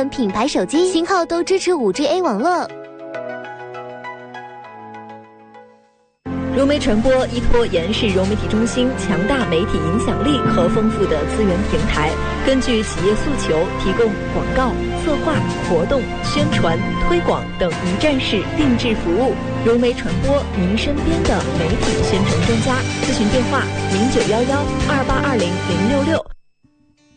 款品牌手机，型号都支持 5G A 网络。 融媒传播依托延世融媒体中心强大媒体影响力和丰富的资源平台，根据企业诉求提供广告、策划、活动、宣传、推广等一站式定制服务。融媒传播，您身边的媒体宣传专家。咨询电话：091128200666。